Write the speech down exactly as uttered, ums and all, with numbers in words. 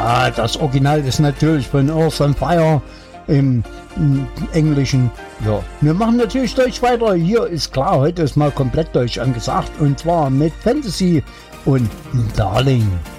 Ja, das Original ist natürlich von Earth and Fire im, im Englischen. Ja, wir machen natürlich Deutsch weiter. Hier ist klar, heute ist mal komplett Deutsch angesagt. Und zwar mit Fantasy und Darling.